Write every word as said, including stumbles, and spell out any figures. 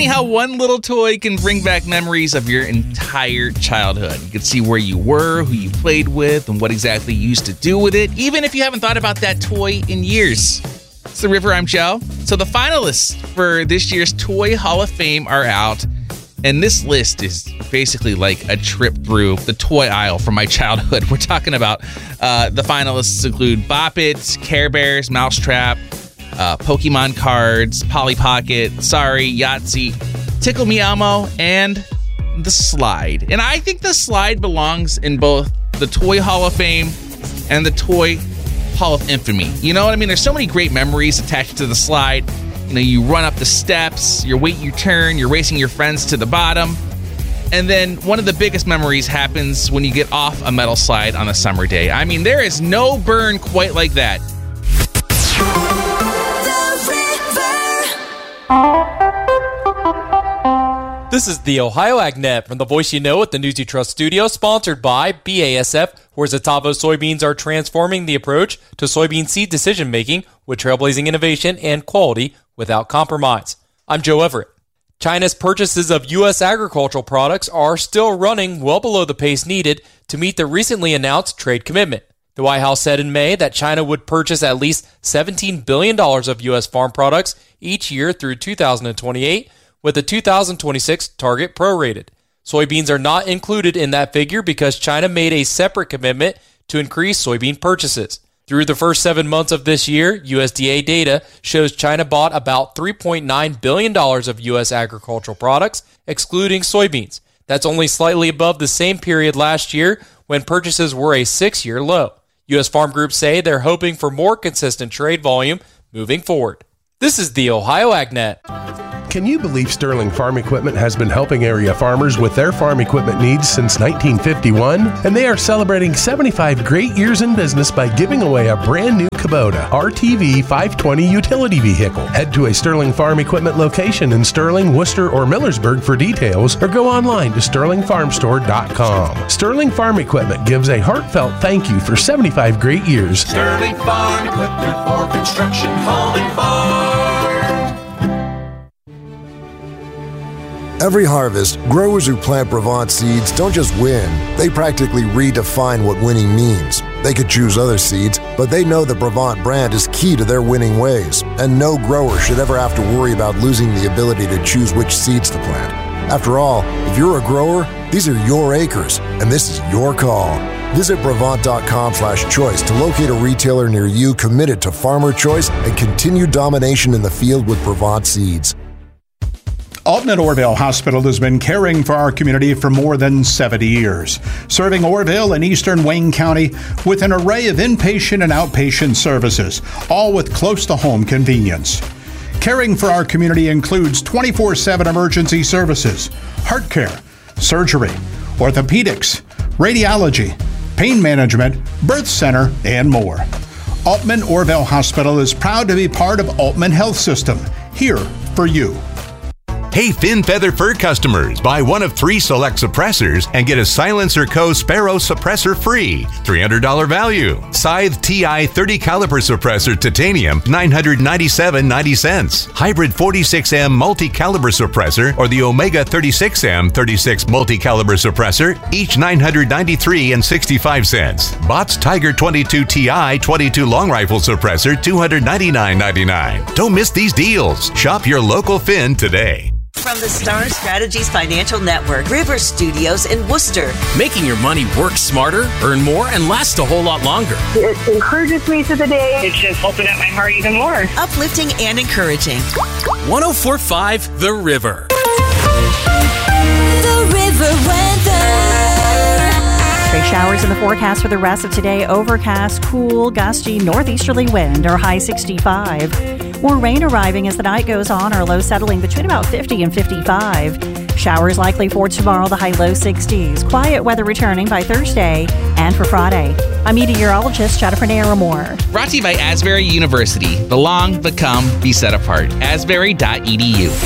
funny how one little toy can bring back memories of your entire childhood. You can see where you were, who you played with, and what exactly you used to do with it, even if you haven't thought about that toy in years. It's The River, I'm Joe. So the finalists for this year's Toy Hall of Fame are out, and this list is basically like a trip through the toy aisle from my childhood. We're talking about uh, the finalists include Bop It, Care Bears, Mousetrap, Uh, Pokemon cards, Polly Pocket, Sorry, Yahtzee, Tickle Me Elmo, and the slide. And I think the slide belongs in both the Toy Hall of Fame and the Toy Hall of Infamy. You know what I mean? There's so many great memories attached to the slide. You know, you run up the steps, you're waiting your turn, you're racing your friends to the bottom. And then one of the biggest memories happens when you get off a metal slide on a summer day. I mean, there is no burn quite like that. This is the Ohio AgNet from the Voice You Know at the News You Trust studio, sponsored by B A S F, where Zetavo soybeans are transforming the approach to soybean seed decision-making with trailblazing innovation and quality without compromise. I'm Joe Everett. China's purchases of U S agricultural products are still running well below the pace needed to meet the recently announced trade commitment. The White House said in May that China would purchase at least seventeen billion dollars of U S farm products each year through two thousand twenty-eight, with the two thousand twenty-six target prorated. Soybeans are not included in that figure because China made a separate commitment to increase soybean purchases. Through the first seven months of this year, U S D A data shows China bought about three point nine billion dollars of U S agricultural products, excluding soybeans. That's only slightly above the same period last year when purchases were a six-year low. U S farm groups say they're hoping for more consistent trade volume moving forward. This is the Ohio AgNet. Can you believe Sterling Farm Equipment has been helping area farmers with their farm equipment needs since nineteen fifty-one? And they are celebrating seventy-five great years in business by giving away a brand new Kubota R T V five twenty utility vehicle. Head to a Sterling Farm Equipment location in Sterling, Worcester, or Millersburg for details, or go online to sterling farm store dot com. Sterling Farm Equipment gives a heartfelt thank you for seventy-five great years. Sterling Farm Equipment for construction, home, and farm. Every harvest, growers who plant Brevant seeds don't just win, they practically redefine what winning means. They could choose other seeds, but they know the Brevant brand is key to their winning ways, and no grower should ever have to worry about losing the ability to choose which seeds to plant. After all, if you're a grower, these are your acres, and this is your call. Visit Brevant.com slash choice to locate a retailer near you committed to farmer choice and continued domination in the field with Brevant seeds. Alton at Orville Hospital has been caring for our community for more than seventy years, serving Orville and eastern Wayne County with an array of inpatient and outpatient services, all with close-to-home convenience. Caring for our community includes twenty-four seven emergency services, heart care, surgery, orthopedics, radiology, pain management, birth center, and more. Altman Orville Hospital is proud to be part of Altman Health System, here for you. Hey, Fin Feather Fur customers, buy one of three select suppressors and get a Silencer Co. Sparrow suppressor free. three hundred dollars value. Scythe T I thirty caliber suppressor titanium, nine hundred ninety-seven ninety. Hybrid forty-six M multi-caliber suppressor or the Omega thirty-six M thirty-six multi-caliber suppressor, each nine hundred ninety-three and sixty-five cents. Bott's Tiger twenty-two T I twenty-two long rifle suppressor, two hundred ninety-nine ninety-nine. Don't miss these deals. Shop your local Fin today. From the Star Strategies Financial Network, River Studios in Worcester. Making your money work smarter, earn more, and last a whole lot longer. It encourages me to the day. It's just opened up my heart even more. Uplifting and encouraging. one oh four point five The River. The River weather. Stray showers in the forecast for the rest of today. Overcast, cool, gusty, northeasterly wind, or high sixty-five. More rain arriving as the night goes on, our low settling between about fifty and fifty-five. Showers likely for tomorrow, the high low sixties. Quiet weather returning by Thursday and for Friday. I'm meteorologist Jennifer Naramore. Brought to you by Asbury University. Belong, become, be set apart. asbury dot e d u.